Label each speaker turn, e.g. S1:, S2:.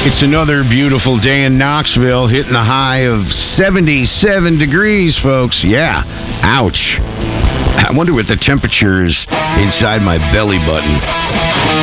S1: It's another beautiful day in Knoxville, hitting the high of 77 degrees, folks. Yeah, ouch. I wonder what the temperature is inside my belly button.